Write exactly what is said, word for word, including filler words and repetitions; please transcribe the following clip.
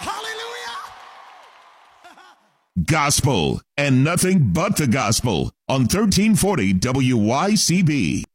Gospel and nothing but the gospel on thirteen forty W Y C B.